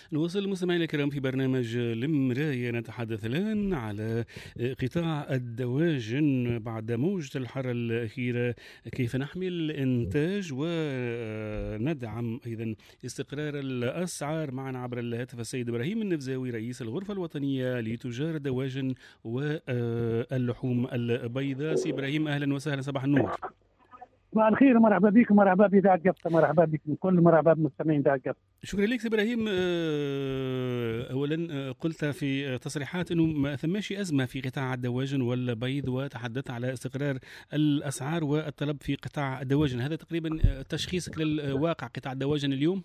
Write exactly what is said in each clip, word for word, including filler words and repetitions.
نواصل المستمعين الكرام في برنامج المراية. نتحدث الآن على قطاع الدواجن بعد موجة الحر الأخيرة، كيف نحمي الإنتاج وندعم أيضا استقرار الأسعار. معنا عبر الهاتف السيد إبراهيم النفزاوي رئيس الغرفة الوطنية لتجار الدواجن واللحوم البيضاء. سي إبراهيم أهلا وسهلا، صباح النور. صباح الخير، مرحبا بكم، مرحبا بإذاعة قبطة، مرحبا بكم كل، مرحبا بمستمعين إذاعة قبطة. شكرا لك سي إبراهيم. أولا قلت في تصريحات أنه ما ثماش أزمة في قطاع الدواجن والبيض، وتحدثت على استقرار الأسعار والطلب في قطاع الدواجن. هذا تقريبا تشخيصك للواقع قطاع الدواجن اليوم؟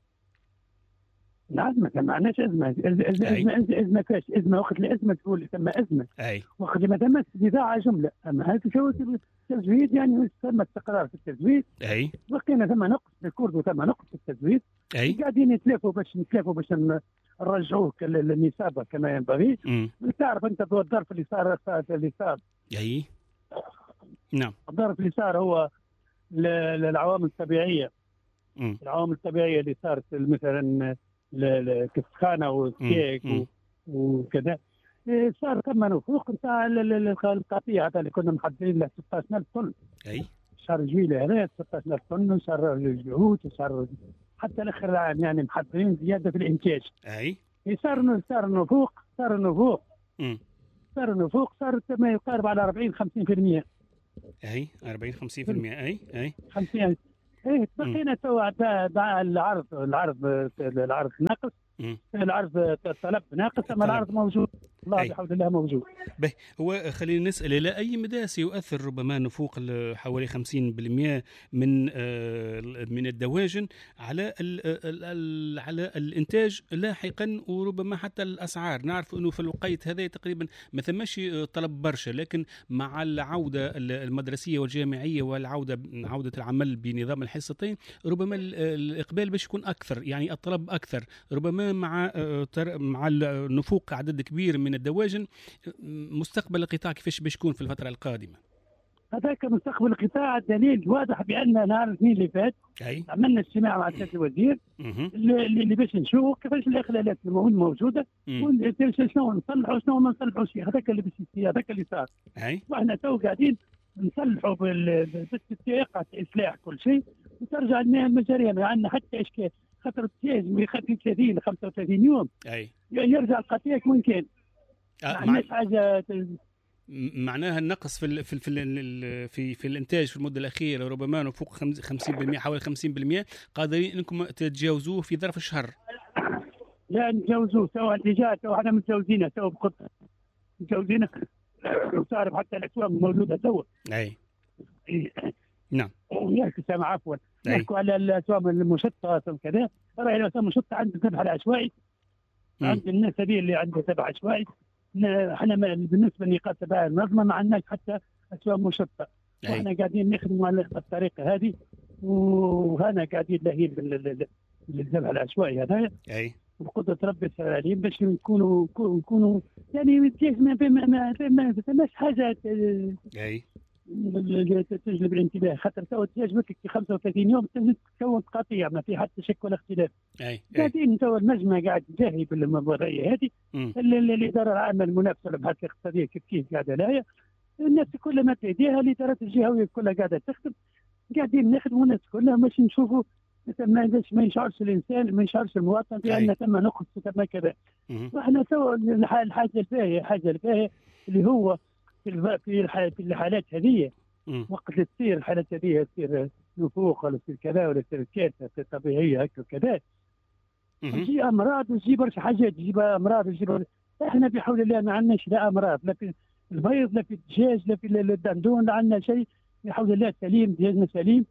نعم، ما معناش أزمة. أزمة أزمة أزمة, أزمة فاش أزمة وقت الأزمة تقول ثم أزمة. أي. وقت ما ثمت بضاعة جملة، أما هذا شو التزويد، يعني ثم استقرار في التزويد. أي. بقينا ثم نقص في الكرد وثم نقص في التزويد. أي. قاعدين نتلافوا باش نتلافوا باش نرجعوه للنسابة كما ينبغي. تعرف أنت الظرف اللي صار اللي صار. أي. نعم. الظرف اللي صار هو للعوامل الطبيعية. م. العوامل الطبيعية اللي صارت مثلا الكسخانة والكيك وكذا، صار ثم نفوق نتاع القطيع هذا اللي كنا محضرين له ستة عشر ألف طن. اي. شهر جويلية هذا ستة عشر ألف طن، وشهر الجهود وشهر حتى الاخر العام، يعني محضرين زيادة في الانتاج. اي. صار صار نفوق صار نفوق امم صار نفوق صار ما يقارب على أربعين خمسين بالمئة. اي أربعين خمسين بالمئة. اي اي خمسين. ايه بقينا تو العرض العرض العرض ناقص، العرض الطلب ناقص، اما العرض موجود، الله بحول الله موجود. به هو خلينا نسال الى اي مدى سيؤثر ربما نفوق حوالي خمسين بالمئة من من الدواجن على ال على الانتاج لاحقا، وربما حتى الاسعار. نعرف انه في الوقت هذا تقريبا ما ثماش طلب برشا، لكن مع العوده المدرسيه والجامعيه والعوده عوده العمل بنظام الحصتين ربما الاقبال باش يكون اكثر، يعني الطلب اكثر. ربما مع مع النفوق عدد كبير من الدواجن، مستقبل القطاع كيفاش باش يكون في الفتره القادمه؟ هذاك مستقبل القطاع دليل واضح بان نهار الاثنين اللي فات أي. عملنا اجتماع مع سياده الوزير اللي باش نشوفوا كيفاش الاخلالات الموجوده شنو نصلحوا شنو ما نصلحوش. هذاك اللي باش يصير، هذاك اللي صار. واحنا تو قاعدين نصلحوا بالطريقه اصلاح كل شيء، وترجع لنا المجاريه. ما عندنا حتى اشكال، خاطر التياج يخفي ثلاثين خمسة وثلاثين يوم. أي. يرجع القطيع وين كان. ما عندناش حاجه. معناها النقص في ال في ال في ال في, في الانتاج في المده الاخيره ربما نفوق خمسين بالمئة، حوالي خمسين بالمئة، قادرين انكم تتجاوزوه في ظرف الشهر؟ لا نتجاوزوه، سواء الاتجاه سواء احنا متجاوزينه سواء بقطع متجاوزينه، وصار حتى الاسواق موجوده سوا. اي. نعم. وياك سامع عفوا نحكوا على الاسواق المشطه وكذا. راهي الاسواق المشطه عندنا تبع العشوائي، عند الناس هذه اللي عندها تبع عشوائي. احنا بالنسبه لنقاط تبع المنظمه ما عندناش حتى اسواق مشطه، واحنا قاعدين نخدموا على الطريقه هذه، وهنا قاعدين لاهين بالتبع العشوائي هذا. اي. وبقدره ربي العليم باش نكونوا نكونوا يعني ما ما فماش حاجه. اي. تجلب الانتباه، خاطر تو تجلبك في خمسة وثلاثين يوم تكون قطيع ما في حتى شك ولا اختلاف. قاعدين تو المجمع قاعد جاهي بالموضوعيه هذه. الاداره العامه المنافسه للابحاث الاقتصاديه كيف كيف قاعده لاهيه، الناس كلها ما ايديها، الادارات الجهويه كلها قاعده تخدم، قاعدين نخدموا الناس كلها باش نشوفوا ما ما يشعرش الانسان، ما يشعرش المواطن بان ثم نقص ثم كذا. واحنا تو الحاجه الباهيه حاجه الباهيه اللي هو في في الحالات هذه، وقت اللي تصير الحالات هذه تصير نفوق ولا تصير كذا ولا تصير كارثه طبيعيه هكا وكذا، تجي امراض وتجي برشا حاجات، تجيب امراض وتجيب. احنا بحول الله ما عندناش لا امراض، لا في البيض لا في الدجاج لا في الدندون، لا عندنا شيء بحول الله سليم، دجاجنا سليم.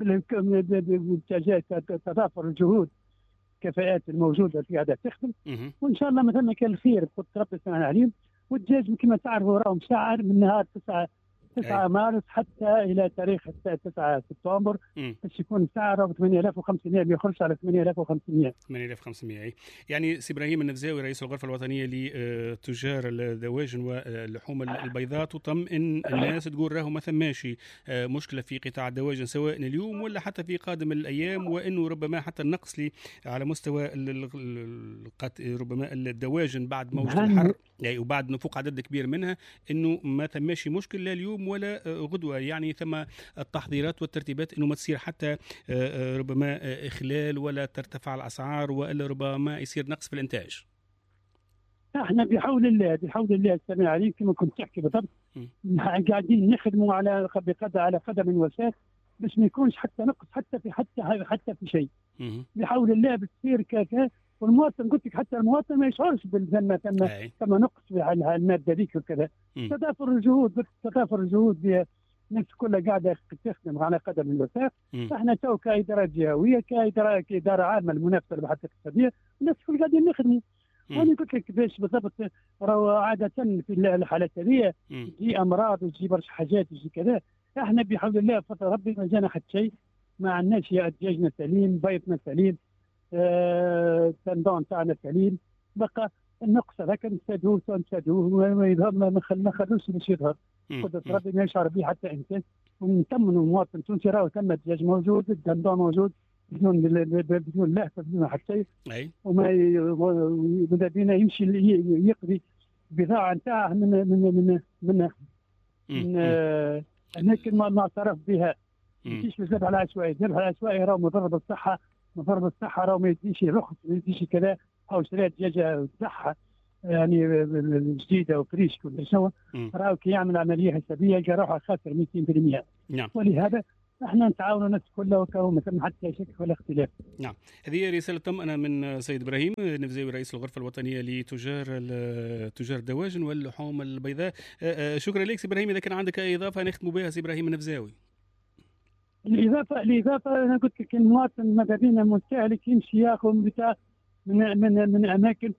تضافر الجهود كفاءات الموجوده في قاعده تخدم، وان شاء الله مثلا كان الخير بقدر ربي سبحانه عليم. والدجاج كما تعرفوا راهم سعر من نهار تسعة تسعة مارس حتى الى تاريخ تسعة سبتمبر باش يكون سعره ثمانية آلاف وخمسمائة، ما يخرجش على ثمانية آلاف وخمسمائة. ثمانية آلاف وخمسمائة. يعني سي ابراهيم النفزاوي رئيس الغرفه الوطنيه لتجار الدواجن واللحوم البيضاء، تطمئن الناس تقول راهو ما ثماش مشكله في قطاع الدواجن سواء اليوم ولا حتى في قادم الايام، وانه ربما حتى النقص لي على مستوى ربما الدواجن بعد موجه الحر يعني وبعد نفوق عدد كبير منها، انه ما ثماش مشكل لا اليوم ولا غدوه. يعني ثم التحضيرات والترتيبات انه ما تصير حتى ربما اخلال ولا ترتفع الاسعار ولا ربما يصير نقص في الانتاج. احنا بحول الله بحول الله السميع العليم كما كنت تحكي بالضبط، قاعدين نخدموا على بقدر على قدم وساق باش ما يكونش حتى نقص حتى في حتى حتى في شيء. بحول الله بتصير كذا، والمواطن قلت لك حتى المواطن ما يشعرش بالذمه ثم ثم نقص في الماده ذيك وكذا. تضافر الجهود تضافر الجهود الناس كلها قاعده تخدم على قدم الوساق. احنا تو كاداره جهويه كاداره كاداره عامه المنافسه للبحث الاقتصاديه الناس الكل قاعدين نخدموا. وانا قلت لك كيفاش بالضبط، راهو عاده في الحالات هذه تجي امراض وتجي برشا حاجات وتجي كذا. احنا بحول الله فضل ربي ما جانا حتى شيء، ما عندناش يا دجاجنا سليم، بيضنا سليم، التندون تاعنا سليم. بقى النقص هذاك نسدوه نسدوه ما يظهر ما نخلوش باش يظهر. قدرة ربي ما يشعر به حتى انسان. ونطمنوا المواطن التونسي راهو ثم الدجاج موجود، التندون موجود بدون بدون لهفه بدون حتى شيء. وما ماذا بينا يمشي يقضي البضاعه نتاعه من من من من من اماكن ما معترف بها. ماشيش بزاف على عشوائي، ذبح على عشوائي راهو مضر بالصحه، مضر بالصحه راهو ما يديش رخص ما يديش كذا، او شريت دجاجه صحه يعني جديده وفريش كل شيء راهو كي يعمل عمليه حسابيه يلقى روحه خاسر مئتين بالمئة. نعم. ولهذا احنا نتعاونوا الناس كلها وكاو ما ثم حتى شك ولا اختلاف. نعم، هذه رساله طمأنة من سيد ابراهيم النفزاوي رئيس الغرفه الوطنيه لتجار تجار الدواجن واللحوم البيضاء. شكرا لك سي ابراهيم. اذا كان عندك اي اضافه نختموا بها سي ابراهيم النفزاوي. الاضافه الاضافه انا قلت لك المواطن ماذا بينا المستهلك يمشي ياخذ بتاع من من من اماكن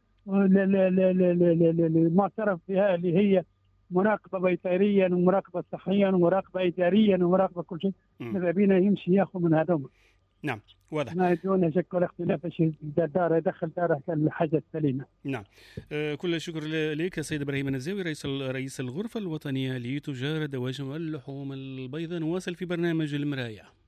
المعترف بها اللي هي مراقبه بيطريا ومراقبه صحيا ومراقبه اداريا ومراقبه كل شيء. ماذا بينا يمشي ياخذ من هذوما. نعم واضح. ما دون شك ولا اختلاف باش دار يدخل داره الحاجه السليمه. نعم. آه كل الشكر لك سيد ابراهيم النفزاوي رئيس رئيس الغرفه الوطنيه لتجار الدواجن واللحوم البيضاء. نواصل في برنامج المرايه.